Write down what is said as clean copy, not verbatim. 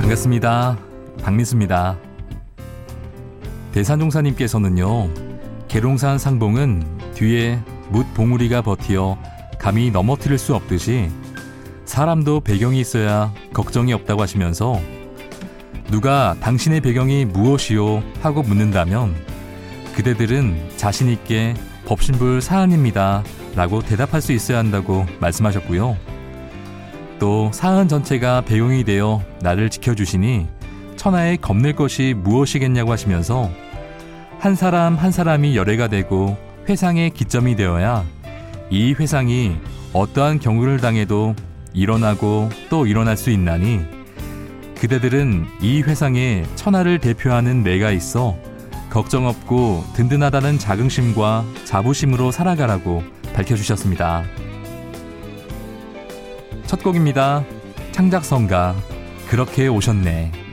반갑습니다. 박민수입니다. 대산종사님께서는요, 계룡산 상봉은 뒤에 뭇 봉우리가 버티어 감히 넘어뜨릴 수 없듯이 사람도 배경이 있어야 걱정이 없다고 하시면서 누가 당신의 배경이 무엇이요? 하고 묻는다면 그대들은 자신있게 법신불 사안입니다 라고 대답할 수 있어야 한다고 말씀하셨고요. 또 사안 전체가 배경이 되어 나를 지켜주시니 천하에 겁낼 것이 무엇이겠냐고 하시면서 한 사람 한 사람이 열애가 되고 회상의 기점이 되어야 이 회상이 어떠한 경우를 당해도 일어나고 또 일어날 수 있나니 그대들은 이 회상에 천하를 대표하는 내가 있어 걱정 없고 든든하다는 자긍심과 자부심으로 살아가라고 밝혀주셨습니다. 첫 곡입니다. 창작성가 그렇게 오셨네.